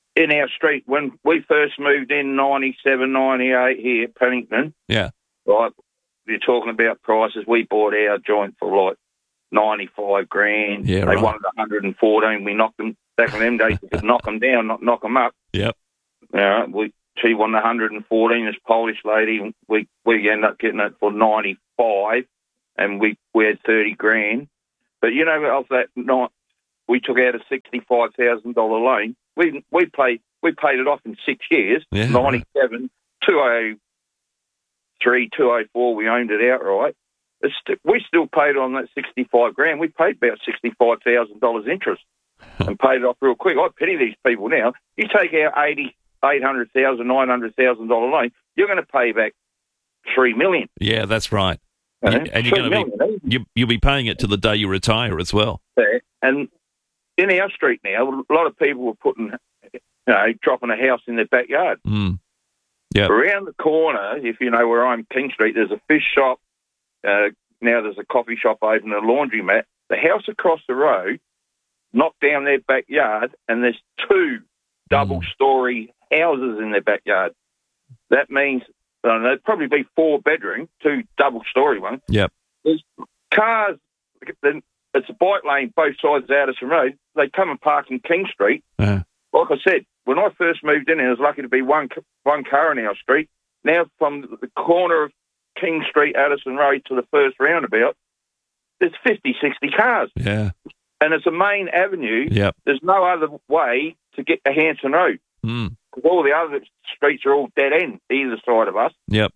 in our street, when we first moved in ninety-seven, ninety-eight here at Pennington, Yeah. right, you're talking about prices. We bought our joint for like ninety-five grand. Yeah, they right. wanted one hundred fourteen. We knocked them, back in them days, we could knock them down, not knock them up. Yep. All right, we, she wanted one hundred fourteen, this Polish lady. We we ended up getting it for ninety-five, and we, we had thirty grand. But, you know, of that night, we took out a sixty-five thousand dollars loan. We we paid we paid it off in six years, Yeah, ninety-seven, two oh three, two oh four, we owned it outright. It's st- we still paid on that sixty-five grand. We paid about sixty-five thousand dollars interest and paid it off real quick. I pity these people now. You take out eighty, eight hundred thousand, nine hundred thousand dollars loan, you're going to pay back three million. Yeah, that's right. Uh, You- and you're going to million, be you, you'll be paying it to the day you retire as well. there. And in our street now, a lot of people were putting, you know, dropping a house in their backyard. Mm. Yeah. Around the corner, if you know where I'm, King Street, there's a fish shop. Uh, now there's a coffee shop open, a laundromat. The house across the road knocked down their backyard, and there's two double-storey houses in their backyard. That means I don't know, there'd probably be four bedroom, two double-storey ones. Yep. There's cars. It's a bike lane both sides of Addison Road. They come and park in King Street. Uh, Like I said, when I first moved in, I was lucky to be one one car in our street. Now, from the corner of King Street, Addison Road, to the first roundabout, there's fifty, sixty cars. yeah. And it's a main avenue. Yep. There's no other way to get to Hanson Road. Mm. Because all the other streets are all dead end, either side of us. Yep.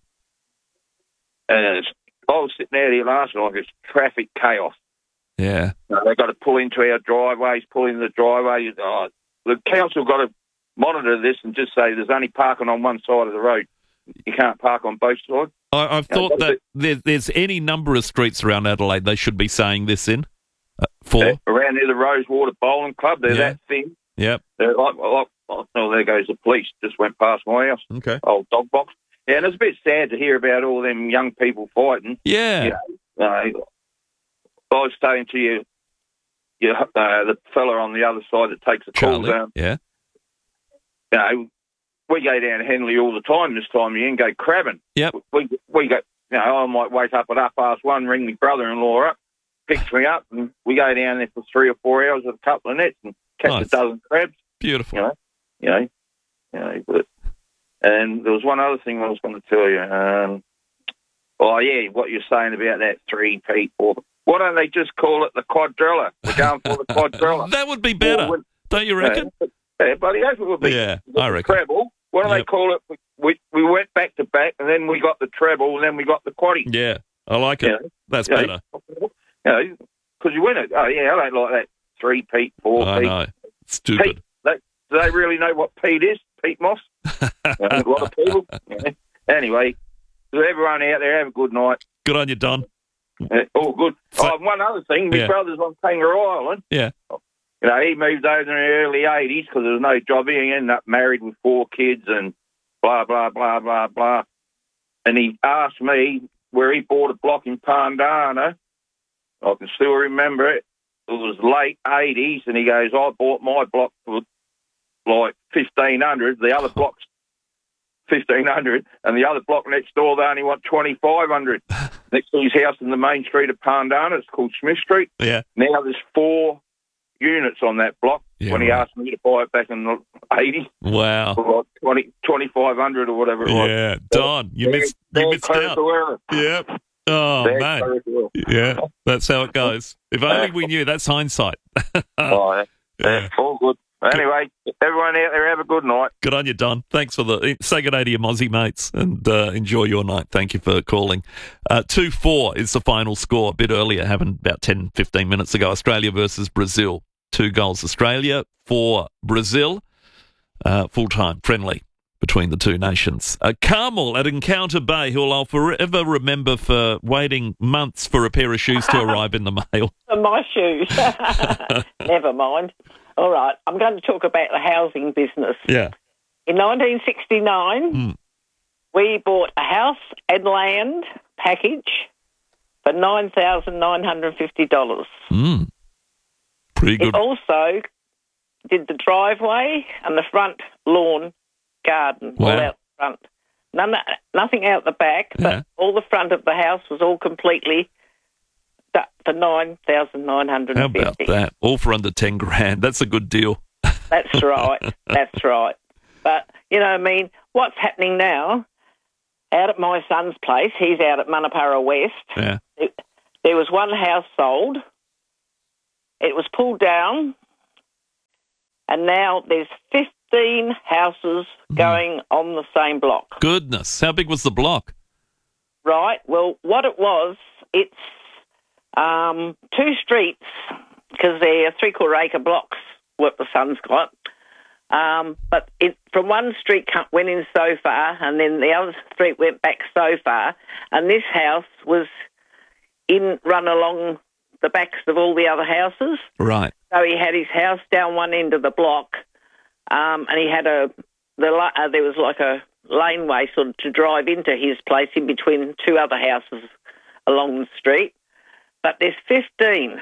And it's, I was sitting out here last night, it's traffic chaos. Yeah. You know, they've got to pull into our driveways, pull into the driveway. Oh, the council got to monitor this and just say there's only parking on one side of the road. You can't park on both sides. I, I've You know, thought that's that there, there's any number of streets around Adelaide they should be saying this in. Uh, for. Uh, around near the Rosewater Bowling Club, they're Yeah. that thin. Yep. They're like, like, oh, there goes the police. Just went past my house. Okay. Old dog box. Yeah, and it's a bit sad to hear about all them young people fighting. Yeah. You know, uh, I was saying to you, you uh, the fella on the other side that takes the calls Charlie. down. Yeah. You know, we go down to Henley all the time this time of year and go crabbing. Yep. We we go. You know, I might wake up at half past one, ring my brother-in-law up, picks me up, and we go down there for three or four hours with a couple of nets and catch Nice. a dozen crabs. Beautiful. You know, you know, you know. But, and there was one other thing I was going to tell you. Um, oh yeah, what you're saying about that three P four. Why don't they just call it the quadrilla? We're going for the quadrilla. That would be better, Or, don't you reckon? Yeah, yeah, buddy, that would be. Yeah, the I reckon. Treble. Why don't they Yep. call it? We we went back to back, and then we got the treble, and then we got the quaddy. Yeah, I like it. Yeah. That's You know, better. You know, because you win it. Oh yeah, I don't like that three Pete, four I Pete. know. Stupid. Pete, they, do they really know what Pete is? Pete Moss. You know, a lot of people. Yeah. Anyway, so everyone out there, have a good night. Good on you, Don. Uh, all good. So- oh, one other thing, my Yeah. brother's on Kangaroo Island. Yeah. You know, he moved over in the early eighties because there was no job. He ended up married with four kids and blah, blah, blah, blah, blah. And he asked me where he bought a block in Pandana. I can still remember it. It was late eighties, and he goes, I bought my block for like fifteen hundred. The other block's fifteen hundred, and the other block next door, they only want twenty-five hundred. Next to his house in the main street of Pandana, it's called Smith Street. Yeah. Now there's four units on that block. Yeah, when he right. asked me to buy it back in the eighties, Wow. for like twenty, twenty-five hundred or whatever it was. Yeah, Don, you Bad- missed, you bad missed credit out. to wear. Yep. Oh, Bad man. credit to wear. Yeah, that's how it goes. If only we knew. That's hindsight. Oh, yeah. Yeah, all good. Anyway, everyone out there, have a good night. Good on you, Don. Thanks for the... Say good day to your Mozzie mates and uh, enjoy your night. Thank you for calling. Uh, two four is the final score. A bit earlier, happened about ten, fifteen minutes ago. Australia versus Brazil. Two goals Australia, for Brazil. Uh, full-time, friendly between the two nations. Uh, Carmel at Encounter Bay, who I'll forever remember for waiting months for a pair of shoes to arrive in the mail. My shoes. Never mind. All right, I'm going to talk about the housing business. Yeah. In nineteen sixty-nine, Mm. we bought a house and land package for nine thousand nine hundred fifty dollars. Mm. Pretty good. It also did the driveway and the front lawn garden all Wow. out front. None, nothing out the back, but Yeah. all the front of the house was all completely done for nine thousand nine hundred How and fifty. about that? All for under ten grand. That's a good deal. That's right. That's right. But, you know, I mean, what's happening now, out at my son's place, he's out at Manapara West, Yeah. it, there was one house sold. It was pulled down, and now there's fifteen houses going on the same block. Goodness. How big was the block? Right. Well, what it was, it's um, two streets, because they're three-quarter acre blocks, what the son's got. Um, but it, from one street co- went in so far, and then the other street went back so far, and this house was in run along the backs of all the other houses. Right. So he had his house down one end of the block, um, and he had a the la- uh, there was like a laneway sort of to drive into his place in between two other houses along the street. But there's fifteen.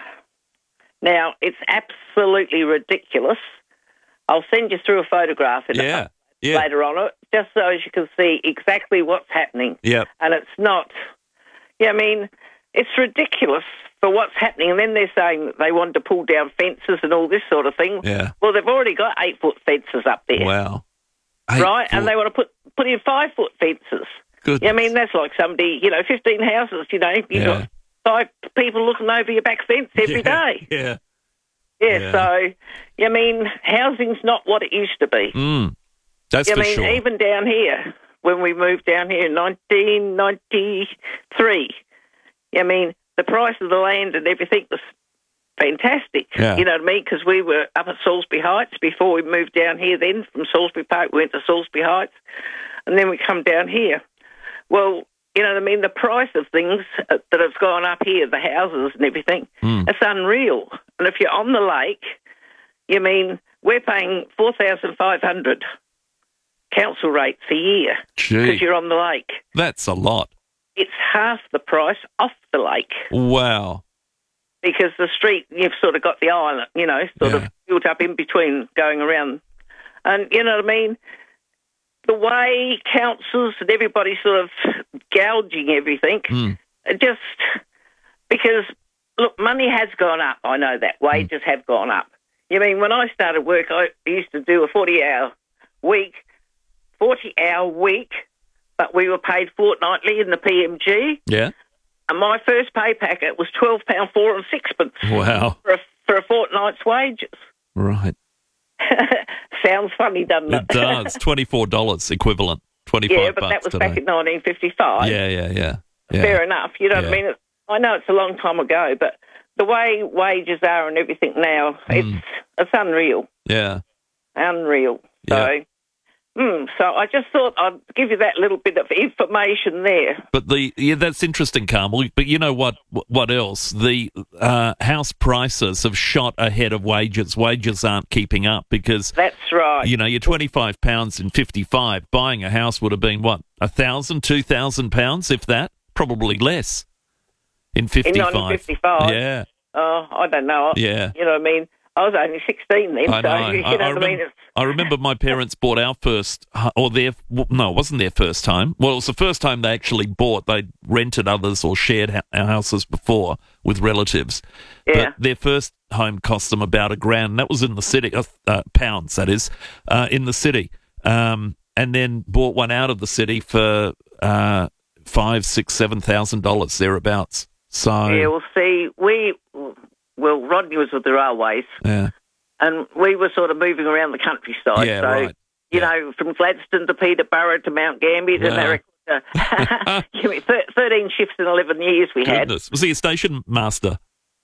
Now, it's absolutely ridiculous. I'll send you through a photograph in Yeah. a, Yeah. later on, just so as you can see exactly what's happening. Yep. And it's not, yeah, I mean, it's ridiculous for what's happening. And then they're saying that they want to pull down fences and all this sort of thing. Yeah. Well, they've already got eight-foot fences up there. Wow. Right? And they want to put, put in five-foot fences. Goodness. Yeah, I mean, that's like somebody, you know, fifteen houses, you know, you've Yeah. got five people looking over your back fence every day. Yeah. Yeah, Yeah. so, I mean, housing's not what it used to be. Mm. That's I for mean, sure. even down here, when we moved down here in nineteen ninety-three, I mean, the price of the land and everything was fantastic. Yeah. You know what I mean? Because we were up at Salisbury Heights before we moved down here then. From Salisbury Park, we went to Salisbury Heights, and then we come down here. Well, you know what I mean? The price of things uh, that have gone up here, the houses and everything, Mm. it's unreal. And if you're on the lake, you mean, we're paying four thousand five hundred dollars council rates a year Gee. because you're on the lake. That's a lot. It's half the price off the lake Wow. because the street, you've sort of got the island, you know, sort Yeah. of built up in between going around. And, you know what I mean? The way councils and everybody sort of gouging everything, Mm. it just because, look, money has gone up. I know that. Wages Mm. have gone up. You mean, when I started work, I used to do a forty-hour week, forty-hour week, but we were paid fortnightly in the P M G. Yeah. And my first pay packet was twelve pounds four and sixpence Wow. for a, for a fortnight's wages. Right. Sounds funny, doesn't it? It does. twenty-four dollars equivalent. twenty-five Yeah, but bucks that was today. back in nineteen fifty-five. Yeah, yeah, yeah. yeah. Fair enough. You know what Yeah. I mean? It's, I know it's a long time ago, but the way wages are and everything now, it's Mm. it's unreal. Yeah. Unreal. So, Yeah. mm, so I just thought I'd give you that little bit of information there. But the yeah, that's interesting, Carmel. But you know what? What else? The uh, house prices have shot ahead of wages. Wages aren't keeping up because That's right. you know your twenty-five pounds in fifty-five. Buying a house would have been what a thousand, two thousand pounds, if that. Probably less. In In fifty-five. nineteen fifty-five. Yeah. Oh, I don't know. Yeah. You know what I mean? I was only sixteen then, I so know. you know I, I what I mean? remember, It's, I remember my parents bought our first, hu- or their, well, no, it wasn't their first home. Well, it was the first home they actually bought. They'd rented others or shared ha- our houses before with relatives. Yeah. But their first home cost them about a grand. And that was in the city, uh, uh, pounds, that is, uh, in the city. Um, and then bought one out of the city for uh, five, six, seven thousand dollars, thereabouts. So, yeah, well, see, we, well, Rodney was with the railways. yeah. And we were sort of moving around the countryside. Yeah, so, right. you know, from Gladstone to Peterborough to Mount Gambier to Wow. America. You mean, thir- thirteen shifts in eleven years we had. Goodness. Was he a station master?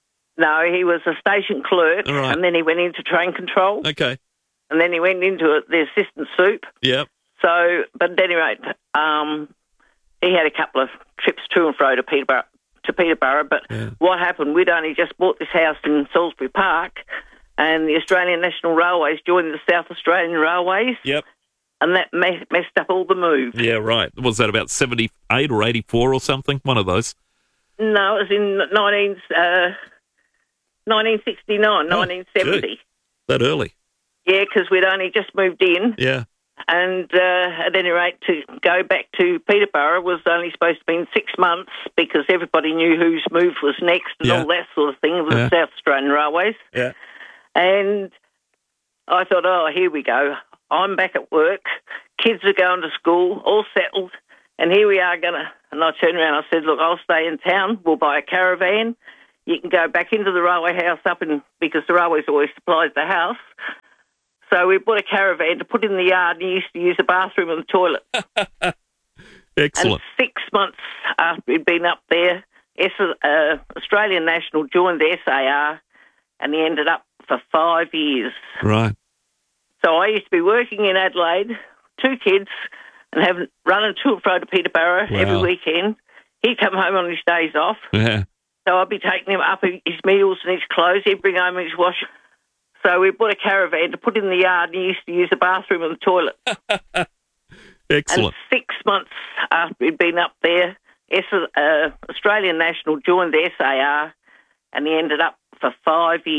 No, he was a station clerk, All right. and then he went into train control, Okay. and then he went into a, the assistant soup. Yep. So, but at any rate, um, he had a couple of trips to and fro to Peterborough. To Peterborough, but Yeah. what happened? We'd only just bought this house in Salisbury Park, and the Australian National Railways joined the South Australian Railways, Yep. and that me- messed up all the moves. Yeah, right. Was that about seventy-eight or eighty-four or something? One of those. No, it was in nineteen, uh, nineteen sixty-nine, Oh, nineteen seventy. That early. Yeah, because we'd only just moved in. Yeah. And uh, at any rate, to go back to Peterborough was only supposed to be in six months because everybody knew whose move was next and Yeah. all that sort of thing, the Yeah. South Australian Railways. Yeah. And I thought, oh, here we go. I'm back at work. Kids are going to school, all settled. And here we are going to... And I turned around and I said, look, I'll stay in town. We'll buy a caravan. You can go back into the railway house up in... Because the railways always supplies the house. So we bought a caravan to put in the yard and used to use the bathroom and the toilet. Excellent. And six months after we'd been up there, S- uh, Australian National joined the S A R and he ended up for five years. Right. So I used to be working in Adelaide, two kids, and having running to and fro to Peterborough Wow. every weekend. He'd come home on his days off. Yeah. So I'd be taking him up his meals and his clothes. He'd bring home his wash. So we bought a caravan to put in the yard and he used to use the bathroom and the toilet. Excellent. And six months after we'd been up there, S- uh, Australian National joined the S A R and he ended up for five years.